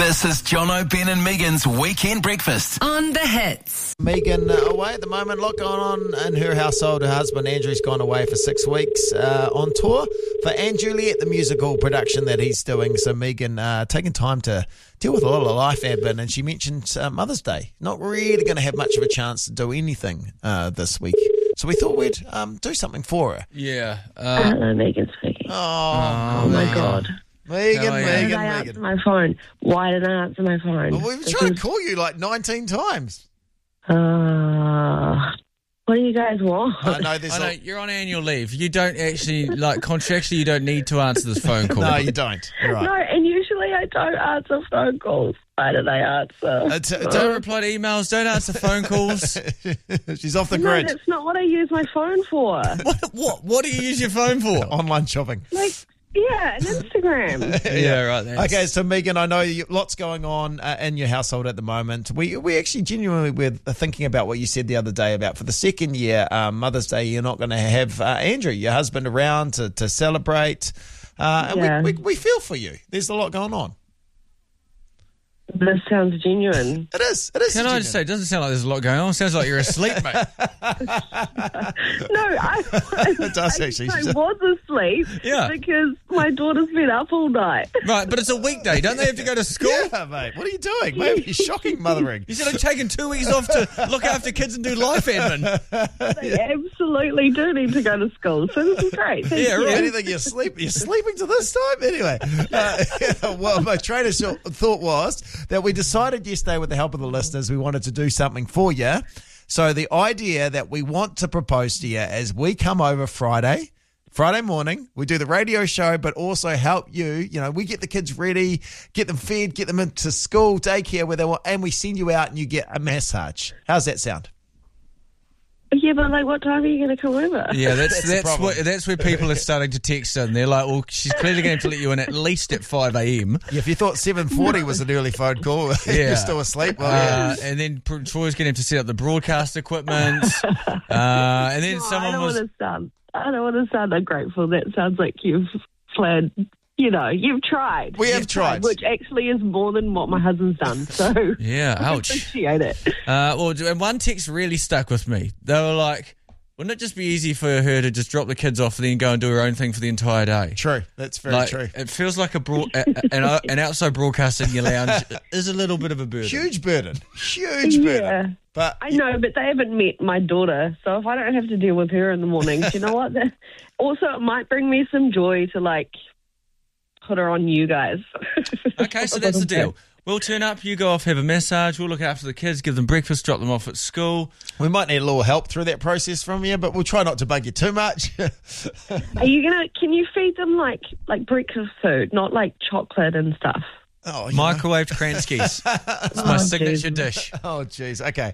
This is Jono, Ben and Megan's Weekend Breakfast on The Hits. Megan away at the moment. A lot going on in her household. Her husband Andrew's gone away for 6 weeks on tour for Anne Juliet, the musical production that he's doing. So Megan taking time to deal with a lot of life admin, and she mentioned Mother's Day. Not really going to have much of a chance to do anything this week. So we thought we'd do something for her. Yeah. Hello, Megan speaking. Oh my God. Megan. Why did I answer my phone? Why did I answer my phone? Well, we've tried to call you like 19 times. What do you guys want? I know you're on annual leave. You don't actually, contractually, you don't need to answer this phone call. No, you don't. You're right. No, and usually I don't answer phone calls. Why did I answer? Don't reply to emails. Don't answer phone calls. She's off the No, grid. that's not what I use my phone for. What do you use your phone for? Online shopping. Yeah, and Instagram. Yeah, right. Okay, so Megan, I know lots going on in your household at the moment. We actually genuinely were thinking about what you said the other day about for the second year, Mother's Day, you're not going to have Andrew, your husband, around to celebrate. And we feel for you. There's a lot going on. This sounds genuine. It is. Can genuine. I just say, it doesn't sound like there's a lot going on. It sounds like you're asleep, mate. No, It does actually. I was asleep because my daughter's been up all night. Right, but it's a weekday. Don't they have to go to school? Yeah, mate. What are you doing? Maybe you're shocking mothering. You said I'm taking 2 weeks off to look after kids and do life admin. They absolutely do need to go to school, so this is great. Thank you. Right. Anything you're sleeping to this time? Anyway, well, my train of thought was that we decided yesterday with the help of the listeners we wanted to do something for you. So the idea that we want to propose to you is we come over Friday morning, we do the radio show, but also help you. You know, we get the kids ready, get them fed, get them into school, daycare, where they want, and we send you out and you get a massage. How's that sound? Yeah, but what time are you going to come over? Yeah, that's where people are starting to text in. They're like, well, she's clearly going to let you in at least at 5 a.m. Yeah, if you thought 7:40 was an early phone call, you're still asleep. Well, and then Troy's going to have to set up the broadcast equipment. And then I don't want to sound ungrateful. That sounds like you've planned. You know, you've tried. We have tried. Which actually is more than what my husband's done. So yeah, ouch. I appreciate it. And one text really stuck with me. They were like, wouldn't it just be easy for her to just drop the kids off and then go and do her own thing for the entire day? True. That's very true. It feels like an outside broadcast in your lounge is a little bit of a burden. Huge burden. Burden. But I know, but they haven't met my daughter. So if I don't have to deal with her in the mornings, you know what? Also, it might bring me some joy to put her on you guys. Okay, so that's the deal. We'll turn up, you go off, have a massage, we'll look after the kids, give them breakfast, drop them off at school. We might need a little help through that process from you, but we'll try not to bug you too much. Can you feed them like breakfast food, not like chocolate and stuff? Oh, microwaved Kranskis. It's my signature dish. Oh, jeez. Okay.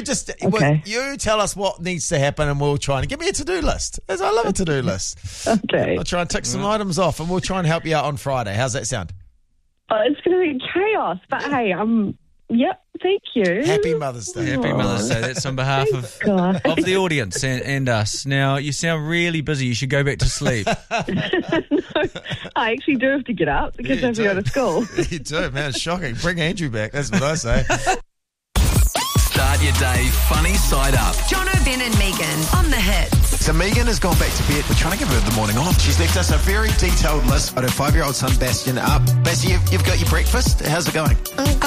You tell us what needs to happen and we'll try and give me a to-do list. I love a to-do list. Okay. I'll try and tick some items off and we'll try and help you out on Friday. How's that sound? Oh, it's going to be chaos, but hey, yep, thank you. Happy Mother's Day. Happy Mother's Day. That's on behalf of the audience and us. Now, you sound really busy. You should go back to sleep. No, I actually do have to get up because I have to go to school. You do, man. It's shocking. Bring Andrew back. That's what I say. Start your day funny side up. Jono, Ben and Megan on The Hits. So Megan has gone back to bed. We're trying to give her the morning off. She's left us a very detailed list. Got her 5-year-old son, Bastian, up. Basti, you've got your breakfast. How's it going?